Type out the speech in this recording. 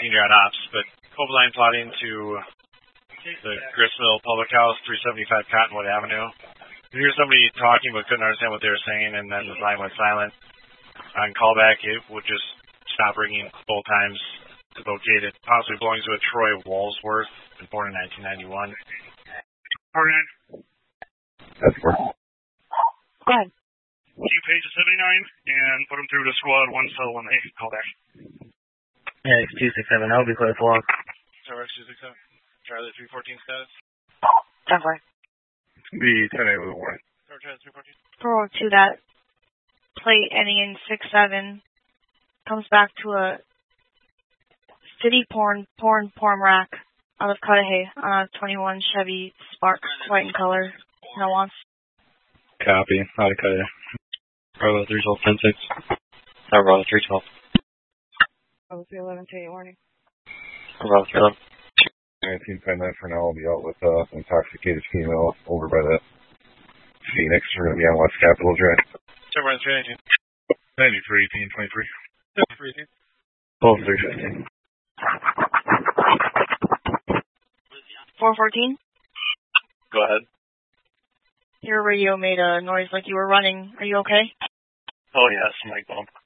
you're on ops, but Cove Line plotting to the Gristmill Public House, 375 Cottonwood Avenue. You hear somebody talking but couldn't understand what they were saying, and then the line went silent. On callback, it would just stop ringing both times. It's located, possibly belongs to a Troy Walsworth, born in 1991. Pardon? That's work. Go ahead. Keep page 79 and put them through to squad 1 cell when they call back. Yeah, it's 267. I'll be clear for log. Tower 267. Charlie 314 status. Definitely. The 10-8 with a warning. Tower Charlie 314. Throw to that plate ending in 67. Comes back to a city porn rack out of Cudahy on a 21 Chevy Spark, white in color. No wants. Copy. Out of Cudahy. Bravo 312 10-6. Bravo 312. Bravo 311 to your warning. Bravo 311. 1959 for now. I'll be out with intoxicated female over by the Phoenix. We're going to be on West Capitol Drive. Tower 319. 93, 18, 23. 318. Both 315. 414. Go ahead. Your radio made a noise like you were running. Are you okay? Oh, yes, mic bump.